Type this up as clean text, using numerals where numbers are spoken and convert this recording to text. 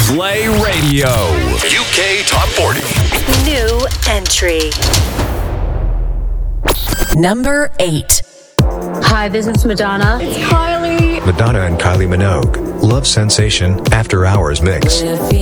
Play Radio. UK Top 40. New entry. Number 8. Hi, this is Madonna. Madonna and Kylie Minogue. Love Sensation After Hours Mix.